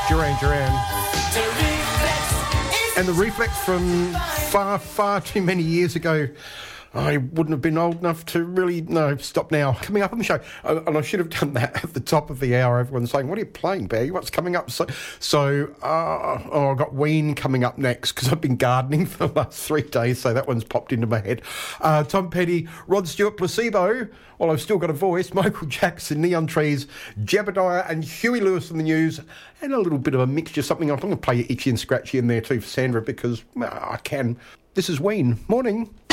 Duran Duran. And the Reflex from far, far too many years ago. I wouldn't have been old enough to really... No, stop now. Coming up on the show, and I should have done that at the top of the hour. Everyone's saying, what are you playing, Barry? What's coming up? I've got Ween coming up next because I've been gardening for the last 3 days, so that one's popped into my head. Tom Petty, Rod Stewart, Placebo, Well, I've Still Got a Voice, Michael Jackson, Neon Trees, Jebediah and Huey Lewis in the News, and a little bit of a mixture, something. I'm going to play Itchy and Scratchy in there too for Sandra because I can. This is Ween. Morning.